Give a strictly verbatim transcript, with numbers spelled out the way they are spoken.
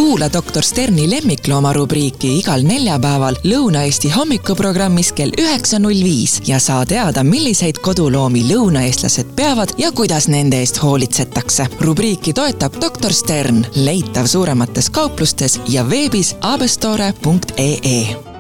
Kuula doktor Sterni lemmiklooma rubriiki igal neljapäeval Lõuna-Eesti hommikuprogrammis kell üheksa null viis ja saa teada, milliseid koduloomi lõunaeestlased peavad ja kuidas nende eest hoolitsetakse. Rubriiki toetab doktor Stern, leitav suuremates kauplustes ja veebis abestore punkt ee.